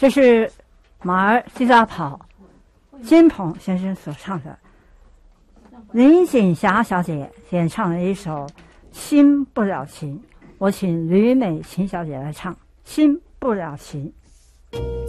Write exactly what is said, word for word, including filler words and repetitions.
这是马儿西沙跑金鹏先生所唱的。林锦霞小姐演唱了一首《新不了情》，我请吕美琴小姐来唱《新不了情》。